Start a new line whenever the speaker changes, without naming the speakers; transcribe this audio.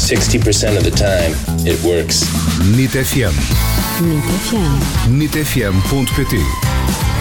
60% of the time, it works.
NIT FM.
NIT FM.
nitfm.pt